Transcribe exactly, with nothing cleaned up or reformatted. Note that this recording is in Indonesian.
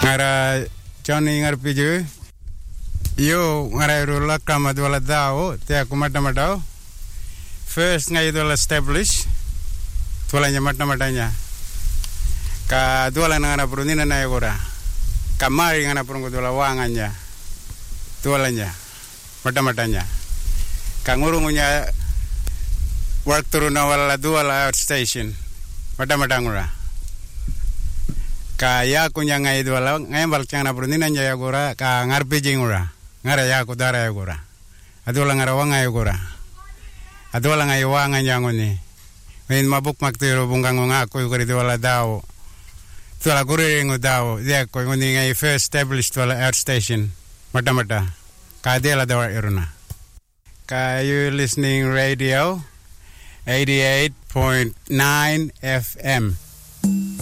ngara Johnny ngar piju yo ngara rula kama dwala dao te aku mata matao first ngai dwala establish dwala nya mata matanya ka dwala ngara prunina na yogora kamari ngara prungu dwala wanganya dwala nya mata matanya ka ngurungunya work turuna wala dwala outstation mata matangura ka ya kunya ngai dwala ngai balkyang na prunina nya yagora ka ngarpe jingura ngara ya ku dara yagora adola ngara wanga yagora adola ngai wanga nyangoni men mabuk maktiro bungang nga ko yugori dwala dao dwala gure ngo dao ya ko ngoni ngai first established dwala outstation mata mata ka dela dawa iruna ka you listening radio eighty-eight point nine F M